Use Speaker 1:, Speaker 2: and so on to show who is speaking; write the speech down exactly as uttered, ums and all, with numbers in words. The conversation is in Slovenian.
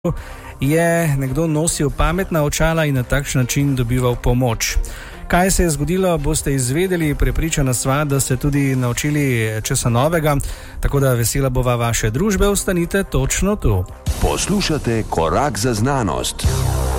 Speaker 1: je nekdo nosil pametna očala in na takšen način dobival pomoč. Kaj se je zgodilo, boste izvedeli, prepričana sva, da ste tudi naučili česa novega, tako da vesela bova vaše družbe, ostanite točno tu.
Speaker 2: Poslušate Korak za znanost.